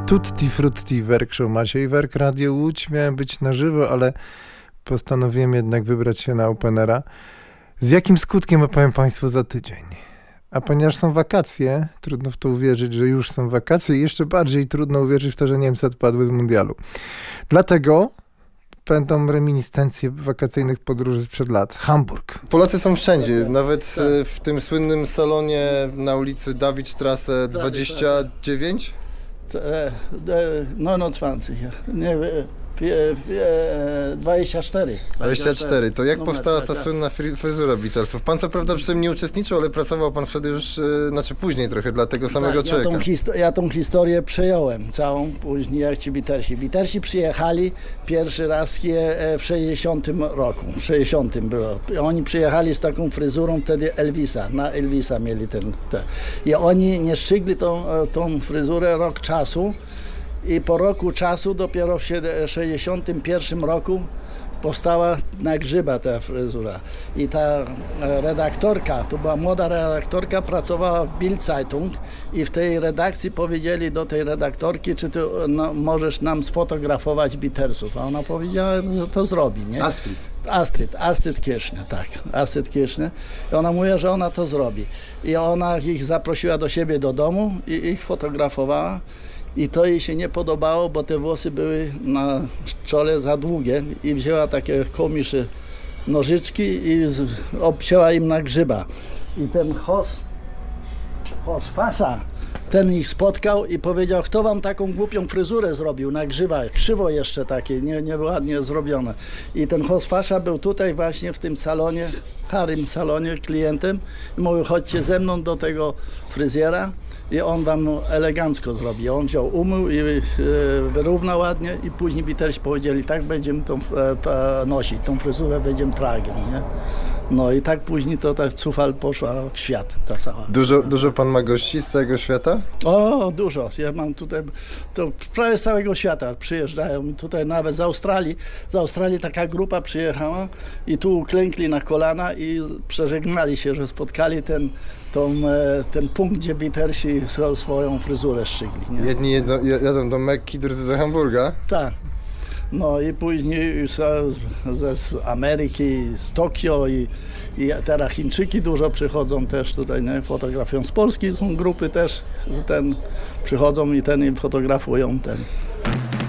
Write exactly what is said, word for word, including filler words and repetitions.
Tutti Frutti Werk Show Maciej Werk, Radio Łódź. Miałem być na żywo, ale postanowiłem jednak wybrać się na Openera. Z jakim skutkiem opowiem Państwu za tydzień. A ponieważ są wakacje, trudno w to uwierzyć, że już są wakacje i jeszcze bardziej trudno uwierzyć w to, że Niemcy odpadły z mundialu. Dlatego będą reminiscencje wakacyjnych podróży sprzed lat. Hamburg. Polacy są wszędzie, nawet tak. W tym słynnym salonie na ulicy Dawidstrasse dwadzieścia dziewięć? dziewięćdziesiąt, nie dwadzieścia cztery. dwadzieścia cztery. To jak powstała ta słynna fryzura Beatlesów? Pan co prawda przy tym nie uczestniczył, ale pracował pan wtedy już, znaczy później trochę dla tego samego tak, człowieka. Ja tą, histo- ja tą historię przejąłem całą później jak ci Beatlesi. Beatlesi przyjechali pierwszy raz w sześćdziesiątym roku. W sześćdziesiątym było. Oni przyjechali z taką fryzurą wtedy Elvisa. Na Elvisa mieli ten. ten. I oni nie szczygli tą, tą fryzurę rok czasu. I po roku czasu, dopiero w sześćdziesiątym pierwszym roku powstała na grzyba ta fryzura. I ta redaktorka, to była młoda redaktorka, pracowała w Bild Zeitung i w tej redakcji powiedzieli do tej redaktorki, czy ty no, możesz nam sfotografować Beatlesów. A ona powiedziała, że to zrobi, nie? Astrid. Astrid, Astrid Kirchner, tak, Astrid Kirchner. I ona mówi, że ona to zrobi. I ona ich zaprosiła do siebie do domu i ich fotografowała. I to jej się nie podobało, bo te włosy były na czole za długie i wzięła takie komische nożyczki i obcięła im na grzyba. I ten Hos, Hos Fasza, ten ich spotkał i powiedział, kto wam taką głupią fryzurę zrobił na grzyba, krzywo jeszcze takie, nie, nieładnie zrobione. I ten Hos Fasza był tutaj właśnie w tym salonie, harym salonie klientem i mówił, chodźcie ze mną do tego fryzjera. I on wam elegancko zrobi. On wziął, umył i e, wyrównał ładnie i później Beatlesi powiedzieli, tak będziemy tą, e, ta, nosić, tą fryzurę będziemy tragen, nie? No i tak później to ta cufal poszła w świat, ta cała. Dużo, dużo pan ma gości z całego świata? O, dużo. Ja mam tutaj, to prawie z całego świata przyjeżdżają. Tutaj nawet z Australii. Z Australii taka grupa przyjechała i tu uklękli na kolana i przeżegnali się, że spotkali ten Tą, ten punkt, gdzie Beatlesi swoją fryzurę szczygli. Nie? Jedni jedą, jadą do Mekki, drudzy do Hamburga? Tak. No i później z, z Ameryki, z Tokio i, i teraz Chińczyki dużo przychodzą też tutaj, nie? Fotografują. Z Polski są grupy też, ten przychodzą i ten im fotografują ten.